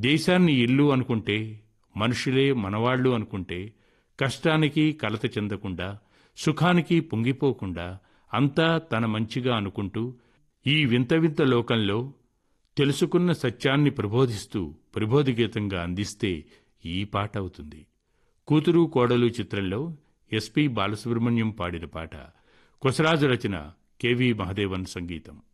దేశాన్ని ఇల్లు అనుకుంటే, మనుషులే మనవాళ్లు అనుకుంటే, కష్టానికి కలత చెందకుండా, సుఖానికి పొంగిపోకుండా, అంతా తన మంచిగా అనుకుంటూ, ఈ వింత వింత లోకంలో తెలుసుకున్న సత్యాన్ని ప్రబోధిస్తూ ప్రబోధగీతంగా అందిస్తే ఈ పాట అవుతుంది. కూతురు కోడలు చిత్రంలో ఎస్పి బాలసుబ్రహ్మణ్యం పాడిన పాట. కొసరాజు రచన, కెవి మహదేవన్ సంగీతం.